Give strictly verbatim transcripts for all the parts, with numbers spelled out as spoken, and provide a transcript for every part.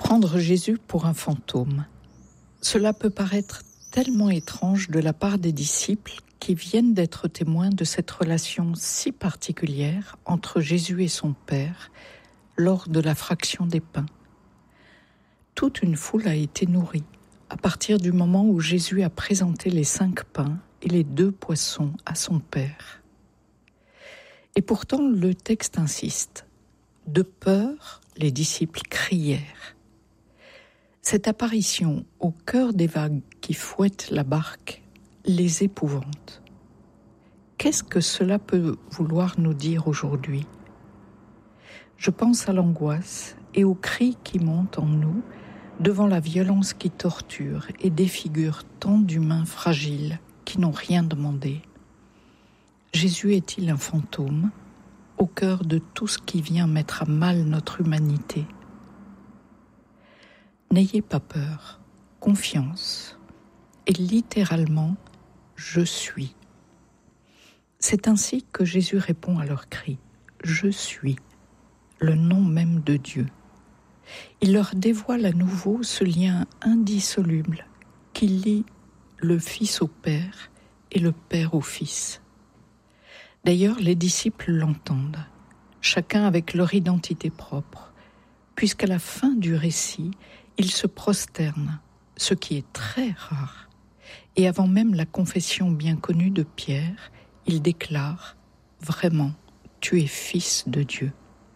Prendre Jésus pour un fantôme. Cela peut paraître tellement étrange de la part des disciples qui viennent d'être témoins de cette relation si particulière entre Jésus et son Père lors de la fraction des pains. Toute une foule a été nourrie à partir du moment où Jésus a présenté les cinq pains et les deux poissons à son Père. Et pourtant, le texte insiste. De peur, les disciples crièrent. Cette apparition au cœur des vagues qui fouettent la barque les épouvante. Qu'est-ce que cela peut vouloir nous dire aujourd'hui ? Je pense à l'angoisse et aux cris qui montent en nous devant la violence qui torture et défigure tant d'humains fragiles qui n'ont rien demandé. Jésus est-il un fantôme au cœur de tout ce qui vient mettre à mal notre humanité ? N'ayez pas peur, confiance, et littéralement, je suis. C'est ainsi que Jésus répond à leurs cris, je suis, le nom même de Dieu. Il leur dévoile à nouveau ce lien indissoluble qui lie le Fils au Père et le Père au Fils. D'ailleurs, les disciples l'entendent, chacun avec leur identité propre, puisqu'à la fin du récit, ils se prosternent, ce qui est très rare. Et avant même la confession bien connue de Pierre, il déclare « Vraiment, tu es Fils de Dieu ».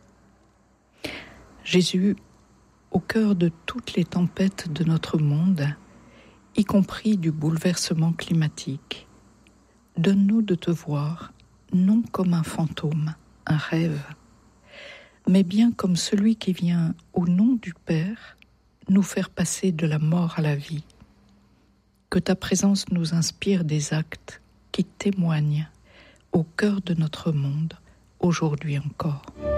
Jésus, au cœur de toutes les tempêtes de notre monde, y compris du bouleversement climatique, donne-nous de te voir, non comme un fantôme, un rêve, mais bien comme celui qui vient, au nom du Père, nous faire passer de la mort à la vie. Que ta présence nous inspire des actes qui témoignent au cœur de notre monde, aujourd'hui encore.